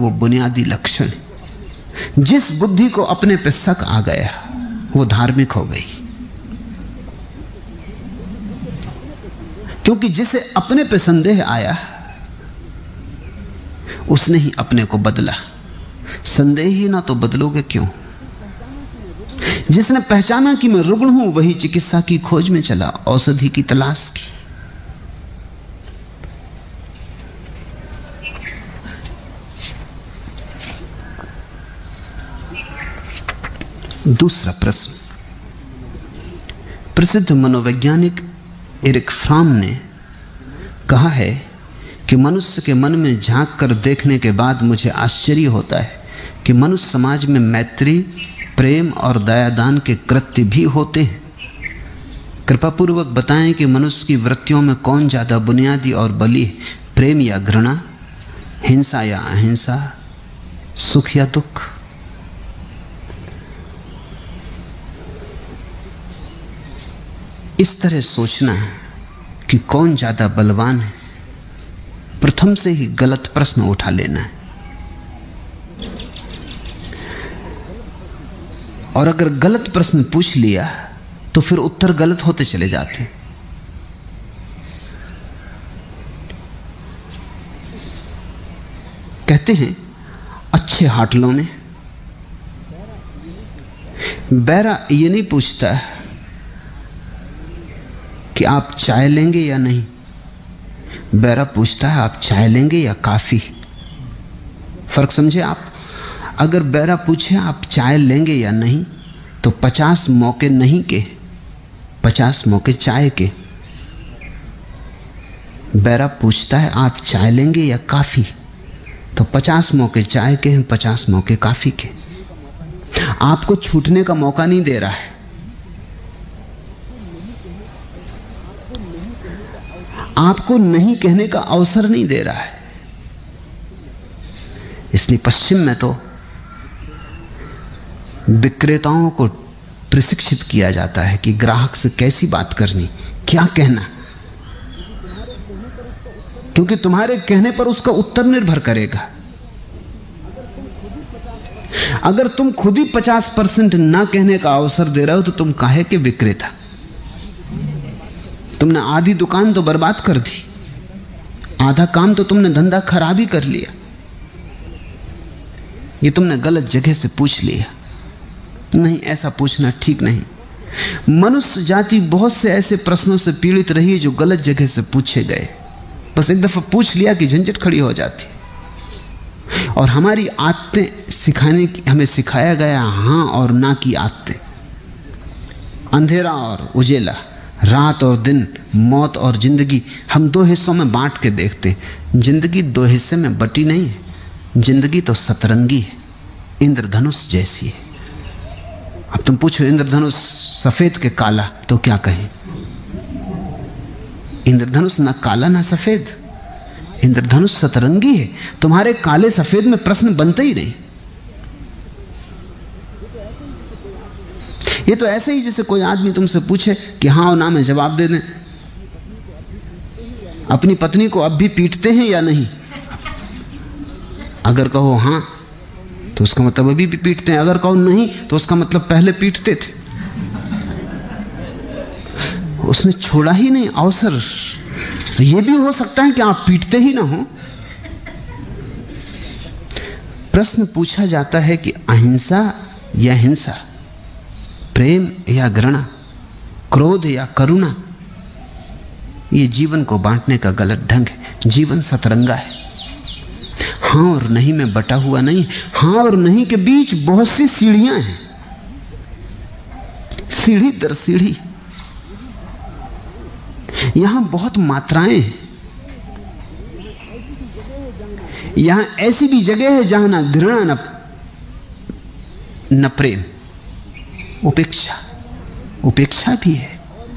वो बुनियादी लक्षण है। जिस बुद्धि को अपने पे शक आ गया वो धार्मिक हो गई, क्योंकि जिसे अपने पे संदेह आया उसने ही अपने को बदला। संदेह ही ना तो बदलोगे क्यों? जिसने पहचाना कि मैं रुग्ण हूं वही चिकित्सा की खोज में चला, औषधि की तलाश की। दूसरा प्रश्न, प्रसिद्ध मनोवैज्ञानिक एरिक फ्राम ने कहा है कि मनुष्य के मन में झांक कर देखने के बाद मुझे आश्चर्य होता है कि मनुष्य समाज में मैत्री, प्रेम और दयादान के कृत्य भी होते हैं। कृपा पूर्वक बताएं कि मनुष्य की वृत्तियों में कौन ज्यादा बुनियादी और बली है, प्रेम या घृणा, हिंसा या अहिंसा, सुख या दुख? इस तरह सोचना कि कौन ज्यादा बलवान है, प्रथम से ही गलत प्रश्न उठा लेना है। और अगर गलत प्रश्न पूछ लिया तो फिर उत्तर गलत होते चले जाते। कहते हैं अच्छे होटलों में बैरा ये नहीं पूछता कि आप चाय लेंगे या नहीं, बैरा पूछता है आप चाय लेंगे या काफी। फर्क समझे आप? अगर बैरा पूछे आप चाय लेंगे या नहीं तो 50 मौके नहीं के, 50 मौके चाय के। बैरा पूछता है आप चाय लेंगे या काफी तो 50 मौके चाय के हैं, 50 मौके काफी के। आपको छूटने का मौका नहीं दे रहा है। आपको नहीं कहने का अवसर नहीं दे रहा है। इसलिए पश्चिम में तो विक्रेताओं को प्रशिक्षित किया जाता है कि ग्राहक से कैसी बात करनी, क्या कहना, क्योंकि तुम्हारे कहने पर उसका उत्तर निर्भर करेगा। अगर तुम खुद ही 50% ना कहने का अवसर दे रहे हो तो तुम काहे के विक्रेता? तुमने आधी दुकान तो बर्बाद कर दी, आधा काम तो तुमने धंधा खराब ही कर लिया। ये तुमने गलत जगह से पूछ लिया। नहीं, ऐसा पूछना ठीक नहीं। मनुष्य जाति बहुत से ऐसे प्रश्नों से पीड़ित रही है जो गलत जगह से पूछे गए। बस एक दफा पूछ लिया कि झंझट खड़ी हो जाती। और हमारी आदतें सिखाने की, हमें सिखाया गया हां और ना की आदतें, अंधेरा और उजेला, रात और दिन, मौत और जिंदगी, हम दो हिस्सों में बांट के देखते हैं। जिंदगी दो हिस्से में बटी नहीं है, जिंदगी तो सतरंगी है, इंद्रधनुष जैसी है। अब तुम पूछो इंद्रधनुष सफेद के काला तो क्या कहें? इंद्रधनुष ना काला ना सफेद, इंद्रधनुष सतरंगी है। तुम्हारे काले सफेद में प्रश्न बनते ही नहीं। ये तो ऐसे ही जैसे कोई आदमी तुमसे पूछे कि हाँ और ना में जवाब दे दें। अपनी पत्नी को अब भी पीटते हैं या नहीं? अगर कहो हाँ तो उसका मतलब अभी भी पीटते हैं, अगर कहो नहीं तो उसका मतलब पहले पीटते थे। उसने छोड़ा ही नहीं अवसर। यह भी हो सकता है कि आप पीटते ही ना हो। प्रश्न पूछा जाता है कि अहिंसा या हिंसा, प्रेम या घृणा, क्रोध या करुणा। ये जीवन को बांटने का गलत ढंग है। जीवन सतरंगा है, हां और नहीं में बटा हुआ नहीं। हां और नहीं के बीच बहुत सी सीढ़ियां हैं, सीढ़ी दर सीढ़ी। यहां बहुत मात्राएं हैं। यहां ऐसी भी जगह है जहां ना घृणा न प्रेम, उपेक्षा भी है।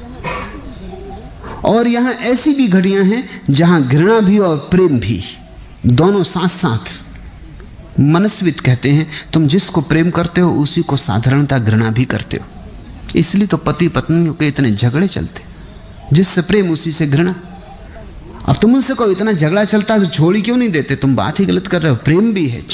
और यहां ऐसी भी घड़ियां हैं जहां घृणा भी और प्रेम भी, दोनों साथ साथ। मनस्वित कहते हैं तुम जिसको प्रेम करते हो उसी को साधारणता घृणा भी करते हो। इसलिए तो पति पत्नी के इतने झगड़े चलते, जिससे प्रेम उसी से घृणा। अब तुम उनसे कोई इतना झगड़ा चलता है तो छोड़ ही क्यों नहीं देते? तुम बात ही गलत कर रहे हो। प्रेम भी है,